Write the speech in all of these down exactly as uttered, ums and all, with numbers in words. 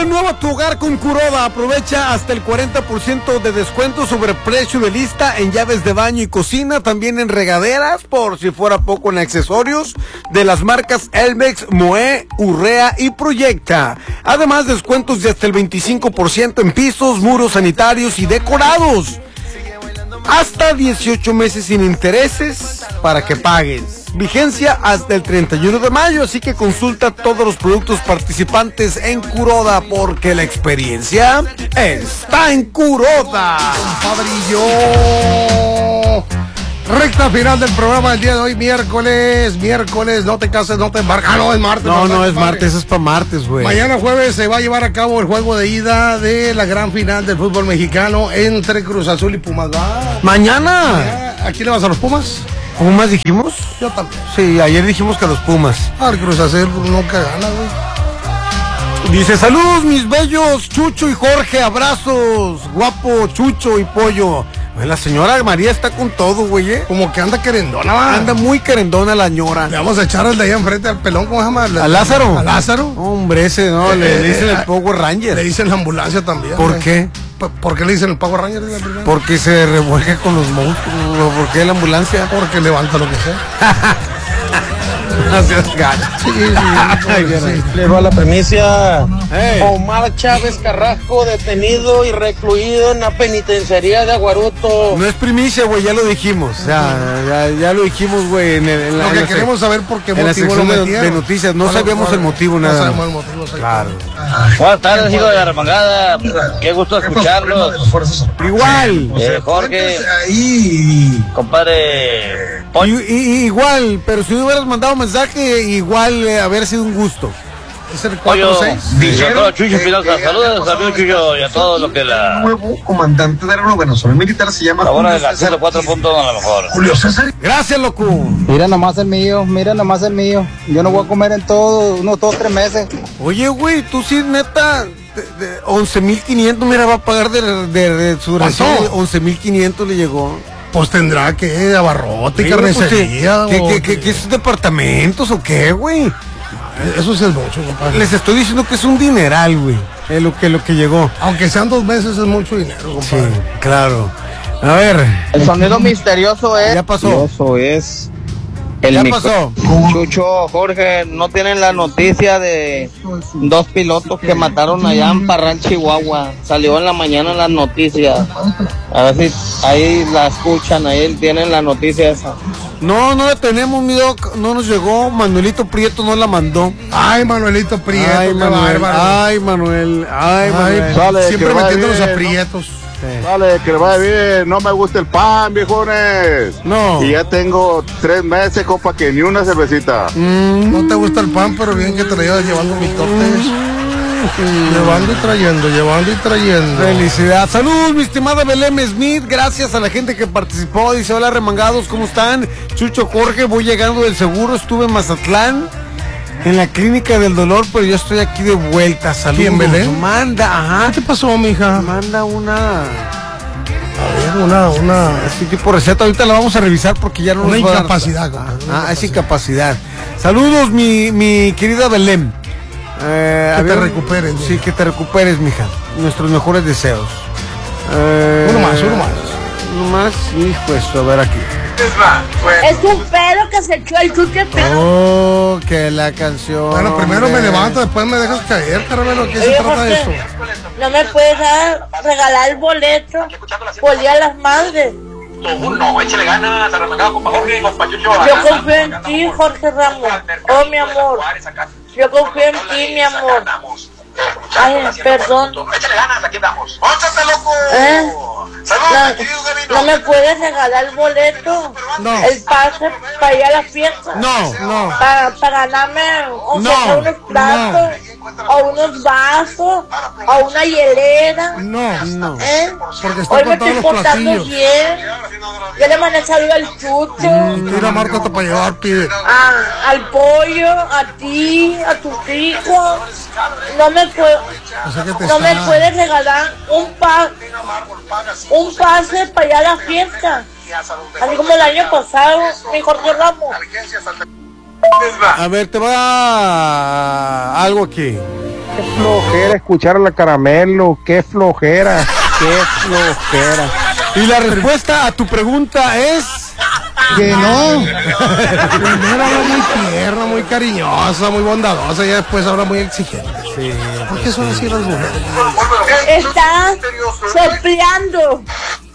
Renueva tu hogar con Kuroda. Aprovecha hasta el cuarenta por ciento de descuento sobre precio de lista en llaves de baño y cocina, también en regaderas, por si fuera poco, en accesorios de las marcas Elmex, Moe, Urrea y Proyecta. Además, descuentos de hasta el veinticinco por ciento en pisos, muros sanitarios y decorados. Hasta dieciocho meses sin intereses para que pagues. Vigencia hasta el treinta y uno de mayo, así que consulta todos los productos participantes en Kuroda, porque la experiencia está en Kuroda. Compadrillo. Recta final del programa del día de hoy, miércoles, miércoles, no te cases, no te embarques. Ah, no, es martes. No, no, es martes, es para martes, güey. Mañana jueves se va a llevar a cabo el juego de ida de la gran final del fútbol mexicano entre Cruz Azul y Pumas. ¿Va? ¿Mañana? ¿A quién le vas, a los Pumas? ¿Pumas dijimos? Yo también. Sí, ayer dijimos que a los Pumas. Ah, el Cruz Azul nunca gana, güey. Dice, saludos mis bellos, Chucho y Jorge, abrazos, guapo, Chucho y Pollo. La señora María está con todo, güey, ¿eh? Como que anda querendona, va. Anda muy querendona la señora. Le vamos a echar al de allá enfrente al pelón, ¿cómo se llama? ¿A Lázaro? ¿A Lázaro? Hombre, ese, no, eh, le, le dicen el Power Ranger. Le dicen la ambulancia también. ¿Por güey. qué? ¿Por, ¿Por qué le dicen el Power Ranger? Porque se revuelve con los monstruos. ¿Por qué la ambulancia? Porque levanta lo que sea. Gracias, gato. Sí, sí, sí. Le va la premisa. Hey. Omar Chávez Carrasco, detenido y recluido en la penitenciaría de Aguaruto. No es primicia, güey, ya lo dijimos. O sea, ya, ya lo dijimos, güey. En, el, en la, lo que en queremos saber por qué en motivo la lo sección metieron. de noticias. No vale, sabíamos vale, el motivo, no nada. No sabemos el motivo. Claro. Buenas tardes, hijos de la remangada. Qué gusto escucharlos. Igual. Eh, Jorge. Compadre. Y, y, igual, pero si no hubieras mandado mensaje, igual eh, haber sido un gusto. Es el cuatro seis. Dijeron Chucho Espinosa. Saludos, amigo Chucho, y a todos los que la. Nuevo comandante de la Nueva Nacional Militar se llama. La hora de la cero cuatro puntos a lo mejor. Julio César. Gracias, loco. Mira nomás el mío, mira nomás el mío. Yo no voy a comer en todo, unos dos, tres meses. Oye, güey, tú sí, neta, de, de once mil quinientos, mira, va a pagar de, de, de su ¿Pasó? once mil quinientos le llegó. Pues tendrá que abarrote y carnicería. ¿Qué, qué, qué, qué es departamentos o qué, güey? Eso sí es mucho, compadre. Les estoy diciendo que es un dineral, güey. Es lo que, lo que llegó. Aunque sean dos meses, es mucho dinero, compadre. Sí, claro. A ver. El sonido misterioso es. Ya pasó. Misterioso es. El Ya micro... pasó. Chucho, Jorge, ¿no tienen la noticia de dos pilotos que mataron allá en Parral, Chihuahua? Salió en la mañana en las noticias. A ver si ahí la escuchan, ahí tienen la noticia esa. No, no la tenemos, mi doc. No nos llegó. Manuelito Prieto nos la mandó. Ay, Manuelito Prieto. Ay, qué Manuel. bárbaro. Ay, Manuel. Ay, Ay, Manuel. Dale, siempre que vaya metiéndonos bien, aprietos. Sí. Dale, que le vaya bien. No me gusta el pan, viejones. No. Y ya tengo tres meses, compa, que ni una cervecita. Mm. No te gusta el pan, pero bien que te lo llevas llevando mis tortes. Llevando y trayendo, llevando y trayendo. Felicidad. Saludos, mi estimada Belém Smith. Gracias a la gente que participó. Dice, hola, remangados, ¿cómo están? Chucho, Jorge, voy llegando del seguro. Estuve en Mazatlán, en la clínica del dolor, pero yo estoy aquí de vuelta. Saludos. ¿Quién, Belén? Manda, ajá. ¿Qué te pasó, mija? Manda una... A ver, una, una... Así tipo receta, ahorita la vamos a revisar porque ya no Una nos va a dar- incapacidad, compadre, una Ah, ah, es incapacidad. incapacidad. Saludos, mi, mi querida Belém. Eh, Que a te recuperes, Sí, ¿no? que te recuperes, mija. Nuestros mejores deseos. Eh, Uno más, uno más. Uno más, hijo, eso, a ver aquí. Es un pedo que se echó el Chucho Espinosa. Oh, que la canción. Bueno, primero me hombre. levanto, después me dejas caer, caramelo. ¿Qué se Oye, trata de Jorge, eso? no me puedes dar, regalar el boleto por Día de las Madres. No, échale ganas, arremangado, compa Jorge, compa Chucho. Yo confío en ti, Jorge Ramos. Oh, mi amor. Yo confío en ti, mi amor. Ay, perdón. Échale ganas, aquí andamos. ¡Óchate, loco! ¿Eh? ¡Saludos, mi querido No, Gavino! no me puedes regalar el boleto, No. el pase para ir a la fiesta. No, no. Para, para ganarme o No, sea, unos platos, o unos vasos, o una hielera. No, no. ¿Eh? Porque está Hoy con me todos estoy los portando platillos. bien. Yo le mandé saludo al Chucho, Tira Marta hasta para llevar, pide. a, al pollo, a ti, a tus hijos. No me puedo, O sea que te no me está- puedes regalar un pa, un pase para ir a la fiesta. Así como el año pasado, mi Jorge Ramos. A ver, te va algo aquí. Qué flojera escuchar a la Caramelo, qué flojera, qué flojera. Y la respuesta a tu pregunta es... Que no. Primero habla muy tierna, muy cariñosa, muy bondadosa y después habla muy exigente. Sí. ¿Por qué son así las mujeres? Está soplando.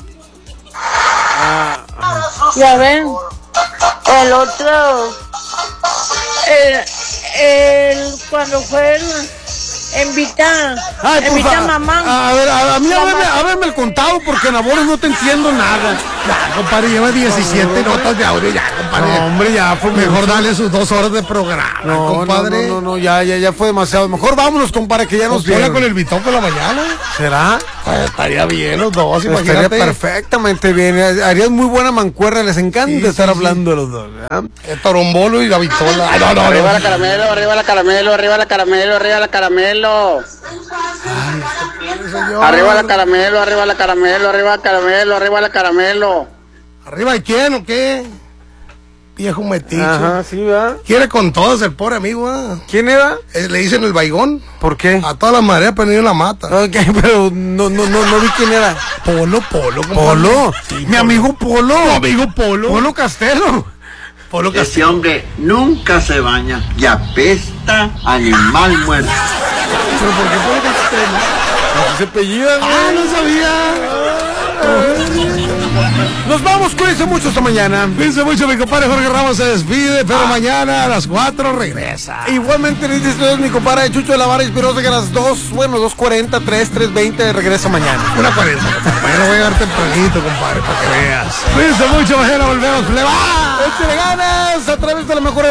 Ah, Ya ven, el otro, el, el cuando fue el, invita, Ay, por invita a fa- mamá. A ver, a, a mí La háblame, mamá. háblame el contado porque en Labores no te entiendo nada. Ya, compadre, lleva diecisiete notas de audio, ya, compadre. No, hombre, ya fue Mejor dale sus dos horas de programa, No, compadre. no, no, no, no, ya, ya, ya fue demasiado. Mejor vámonos, compadre, que ya nos Pues ponla vieron. con el bitón por la mañana. ¿Será? Pues, estaría bien los dos, Estaría imagínate. perfectamente bien. Harías muy buena mancuerna, les encanta Sí, estar sí, hablando de los dos, ¿verdad? El torombolo y la vitola. Ay, no, no, Arriba la no. Caramelo, arriba la Caramelo, arriba la Caramelo, arriba la Caramelo. Señor. Arriba la Caramelo, arriba la Caramelo, arriba la Caramelo, arriba la Caramelo. ¿Arriba de quién o qué? Viejo metiche. Ajá, sí, ¿verdad? Quiere con todos el pobre amigo, ¿ah? ¿Quién era? Eh, Le dicen el baigón. ¿Por qué? A todas las mareas prendido en la mata. Ok, pero no, no, no, no vi quién era. Polo, Polo, compadre. Polo. Sí, Mi Polo. amigo Polo. Tu amigo Polo. Polo Castelo. Polo Ese Castillo. hombre nunca se baña y apesta animal muerto. ¿Pero por qué Polo Castillo? Se apellida, Ah, no sabía. Nos vamos, cuídense mucho esta mañana. Cuídense mucho, mi compadre Jorge Ramos se despide, pero mañana a las cuatro regresa. Igualmente le dice ustedes, mi compadre Chucho de la Vara Espirosa, que a las dos, bueno, dos cuarenta, tres, tres veinte regresa mañana. Una cuarenta. Mañana voy a llegar tempranito, compadre, para que veas. Cuídense mucho, mañana volvemos. ¡Pleba! Échale ganas a través de la mejor